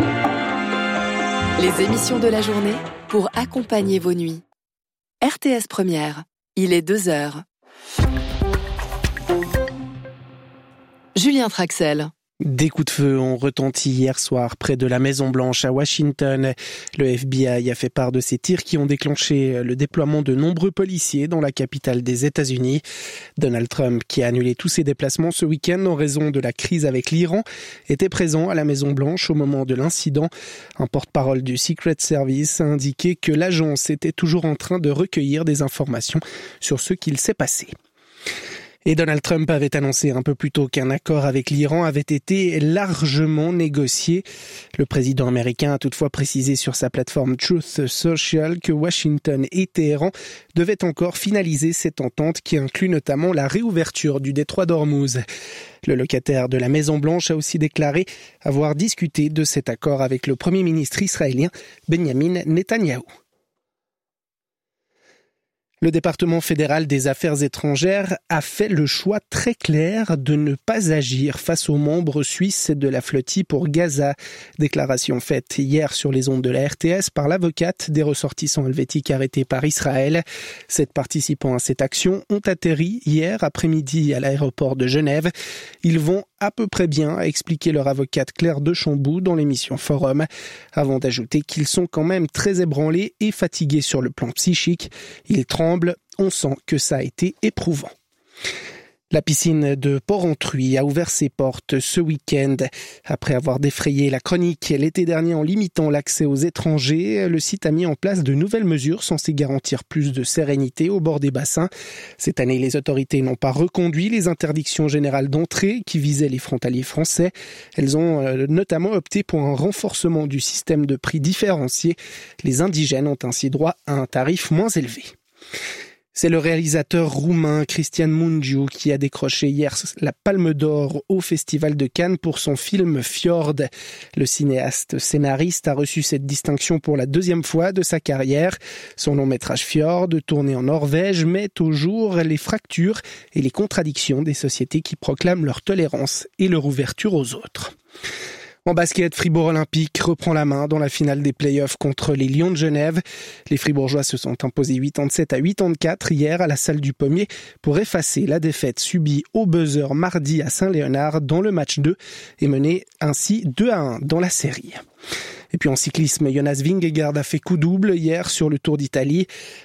Les émissions de la journée pour accompagner vos nuits. RTS Première, il est 2h. Julien Traxel. Des coups de feu ont retenti hier soir près de la Maison-Blanche à Washington. Le FBI a fait part de ces tirs qui ont déclenché le déploiement de nombreux policiers dans la capitale des États-Unis. Donald Trump, qui a annulé tous ses déplacements ce week-end en raison de la crise avec l'Iran, était présent à la Maison-Blanche au moment de l'incident. Un porte-parole du Secret Service a indiqué que l'agence était toujours en train de recueillir des informations sur ce qu'il s'est passé. Et Donald Trump avait annoncé un peu plus tôt qu'un accord avec l'Iran avait été largement négocié. Le président américain a toutefois précisé sur sa plateforme Truth Social que Washington et Téhéran devaient encore finaliser cette entente qui inclut notamment la réouverture du détroit d'Ormuz. Le locataire de la Maison-Blanche a aussi déclaré avoir discuté de cet accord avec le premier ministre israélien Benjamin Netanyahou. Le département fédéral des affaires étrangères a fait le choix très clair de ne pas agir face aux membres suisses de la flottille pour Gaza. Déclaration faite hier sur les ondes de la RTS par l'avocate des ressortissants helvétiques arrêtés par Israël. 7 participants à cette action ont atterri hier après-midi à l'aéroport de Genève. Ils vont à peu près bien, a expliqué leur avocate Claire Dechamboux dans l'émission Forum, avant d'ajouter qu'ils sont quand même très ébranlés et fatigués sur le plan psychique. Ils tremblent, on sent que ça a été éprouvant. La piscine de Porrentruy a ouvert ses portes ce week-end. Après avoir défrayé la chronique l'été dernier en limitant l'accès aux étrangers, le site a mis en place de nouvelles mesures censées garantir plus de sérénité au bord des bassins. Cette année, les autorités n'ont pas reconduit les interdictions générales d'entrée qui visaient les frontaliers français. Elles ont notamment opté pour un renforcement du système de prix différencié. Les indigènes ont ainsi droit à un tarif moins élevé. C'est le réalisateur roumain Cristian Mungiu qui a décroché hier la Palme d'Or au Festival de Cannes pour son film Fjord. Le cinéaste scénariste a reçu cette distinction pour la 2e fois de sa carrière. Son long-métrage Fjord, tourné en Norvège, met au jour les fractures et les contradictions des sociétés qui proclament leur tolérance et leur ouverture aux autres. En basket, Fribourg Olympique reprend la main dans la finale des playoffs contre les Lions de Genève. Les Fribourgeois se sont imposés 87-84 hier à la salle du Pommier pour effacer la défaite subie au buzzer mardi à Saint-Léonard dans le match 2 et mener ainsi 2-1 dans la série. Et puis en cyclisme, Jonas Vingegaard a fait coup double hier sur le Tour d'Italie.